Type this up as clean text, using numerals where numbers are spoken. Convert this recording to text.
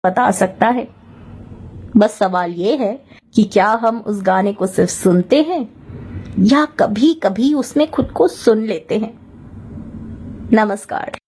बता सकता है। बस सवाल ये है कि क्या हम उस गाने को सिर्फ सुनते हैं या कभी कभी उसमें खुद को सुन लेते हैं। नमस्कार।